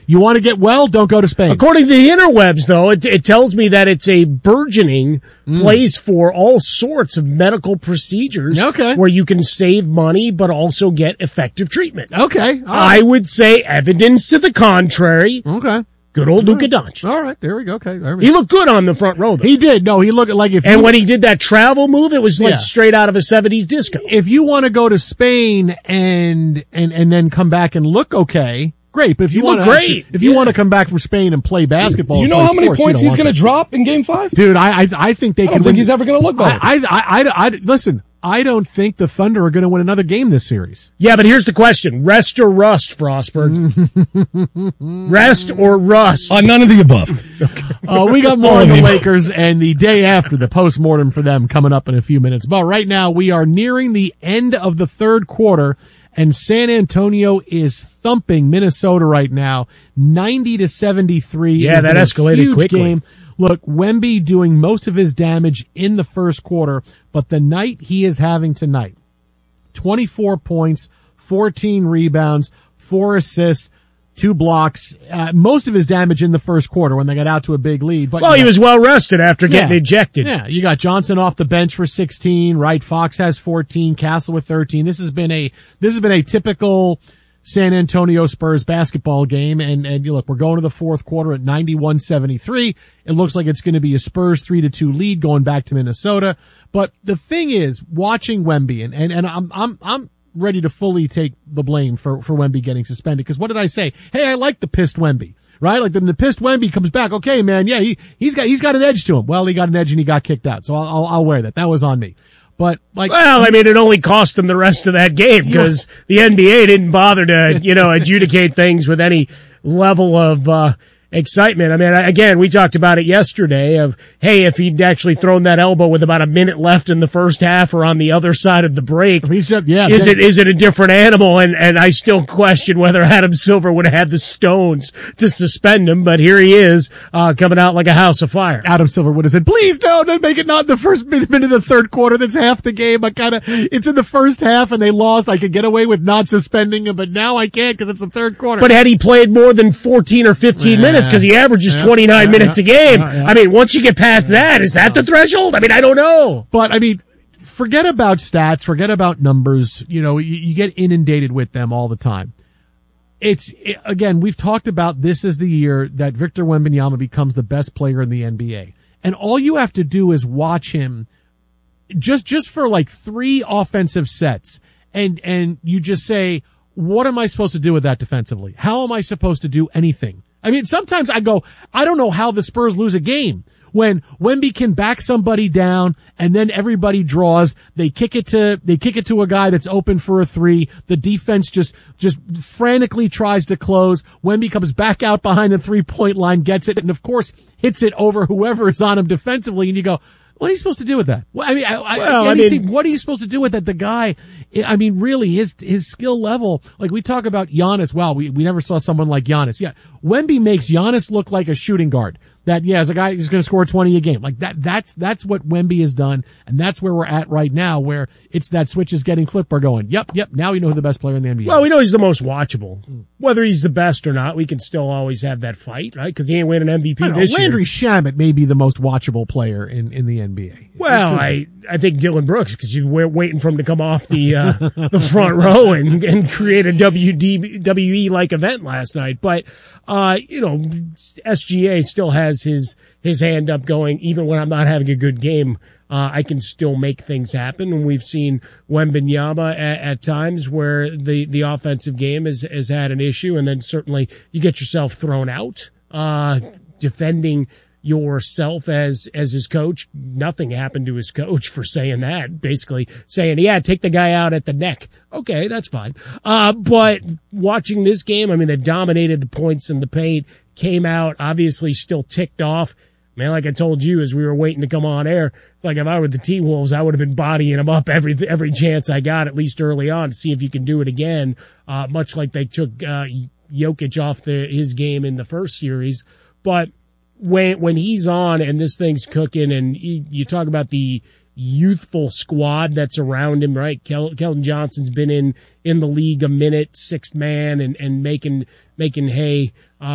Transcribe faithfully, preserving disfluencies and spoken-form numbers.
You want to get well, don't go to Spain. According to the interwebs, though, it, it tells me that it's a burgeoning mm. place for all sorts of medical procedures okay. where you can save money but also get effective treatment. Okay. Right. I would say evidence to the contrary. Okay. Good old Luka Doncic. All right, there we go. Okay, there we he go. looked good on the front row, though. He did. No, he looked like if. And you, when he did that travel move, it was like yeah. straight out of a seventies disco. If you want to go to Spain and and and then come back and look okay, great. But if you, you want look to, great, actually, if yeah. you want to come back from Spain and play basketball, do you know how many sports, points he's going to drop in Game Five, dude? I I, I think they I can. don't think win. he's ever going to look better. I I, I I I listen. I don't think the Thunder are going to win another game this series. Yeah, but here's the question. Rest or rust, Frostberg? Rest or rust? Uh, none of the above. uh, we got more on the Lakers and the day after, the postmortem for them coming up in a few minutes. But right now, we are nearing the end of the third quarter, and San Antonio is thumping Minnesota right now, ninety to seventy-three. Yeah, that escalated huge quickly. Game. Look, Wemby doing most of his damage in the first quarter, but the night he is having tonight, twenty-four points, fourteen rebounds, four assists, two blocks, uh, most of his damage in the first quarter when they got out to a big lead. But well, he know, was well rested after getting yeah, ejected. Yeah, you got Johnson off the bench for sixteen, right? Fox has fourteen, Castle with thirteen. This has been a, this has been a typical San Antonio Spurs basketball game, and, and you look, we're going to the fourth quarter at ninety-one seventy-three. It looks like it's going to be a Spurs three to two lead going back to Minnesota. But the thing is, watching Wemby, and, and, and I'm, I'm, I'm ready to fully take the blame for, for Wemby getting suspended, because what did I say? Hey, I like the pissed Wemby, right? Like, then the pissed Wemby comes back, okay, man, yeah, he, he's got, he's got an edge to him. Well, he got an edge and he got kicked out, so I'll, I'll, I'll wear that. That was on me. But like, well, I mean, it only cost them the rest of that game because the N B A didn't bother to, you know, adjudicate things with any level of uh excitement. I mean, again, we talked about it yesterday of, hey, if he'd actually thrown that elbow with about a minute left in the first half or on the other side of the break, he's just, yeah, is then, it is it a different animal? And and I still question whether Adam Silver would have had the stones to suspend him, but here he is, uh coming out like a house of fire. Adam Silver would have said, please no, don't make it not in the first minute, minute of the third quarter. That's half the game. I kind of, it's in the first half and they lost. I could get away with not suspending him, but now I can't because it's the third quarter. But had he played more than fourteen or fifteen yeah. minutes, because he averages Yeah. twenty-nine yeah, minutes yeah. a game. Yeah, yeah. I mean, once you get past that, is that the threshold? I mean, I don't know. But I mean, forget about stats, forget about numbers. You know, you, you get inundated with them all the time. It's, it, again, we've talked about this as the year that Victor Wembanyama becomes the best player in the N B A. And all you have to do is watch him just, just for like three offensive sets. And, and you just say, what am I supposed to do with that defensively? How am I supposed to do anything? I mean, sometimes I go, I don't know how the Spurs lose a game when Wemby can back somebody down and then everybody draws. They kick it to, they kick it to a guy that's open for a three. The defense just, just frantically tries to close. Wemby comes back out behind the three point line, gets it, and of course hits it over whoever is on him defensively. And you go, what are you supposed to do with that? Well, I mean, I, well, I, I mean, team, what are you supposed to do with that? The guy, I mean, really, his his skill level, like we talk about Giannis. Wow, we, we never saw someone like Giannis. Yeah, Wemby makes Giannis look like a shooting guard. That, yeah, as a guy who's going to score twenty a game. Like that, that's, that's what Wemby has done. And that's where we're at right now, where it's that switch is getting flipped. We're going, yep, yep, now we know who the best player in the N B A Well, is. we know he's the most watchable. Whether he's the best or not, we can still always have that fight, right? Because he ain't winning M V P I don't know, this Landry year. Shamet may be the most watchable player in, in the N B A. Well, I, I think Dylan Brooks, because you were waiting for him to come off the, uh, the front row and, and create a W D, W E-like event last night. But, uh, you know, S G A still has his, his hand up going, even when I'm not having a good game, uh, I can still make things happen. And we've seen Wembanyama at, at times where the, the offensive game has, has had an issue. And then certainly you get yourself thrown out, uh, defending yourself as, as his coach. Nothing happened to his coach for saying that, basically saying, yeah, take the guy out at the neck. Okay, that's fine. Uh, but watching this game, I mean, they've dominated the points in the paint, came out, obviously still ticked off. Man, like I told you as we were waiting to come on air, it's like if I were the T-Wolves, I would have been bodying them up every every chance I got, at least early on, to see if you can do it again, uh, much like they took uh, Jokic off the, his game in the first series. But when when he's on and this thing's cooking, and he, you talk about the youthful squad that's around him, right? Kel, Keldon Johnson's been in in the league a minute, sixth man, and and making making hay. Uh,